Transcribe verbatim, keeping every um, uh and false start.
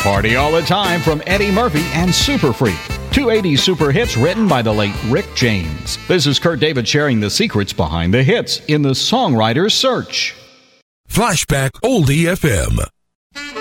Party all the time from Eddie Murphy and Super Freak. Two eighties super hits written by the late Rick James. This is Kurt David sharing the secrets behind the hits in the Songwriter's Search. Flashback Oldie F M.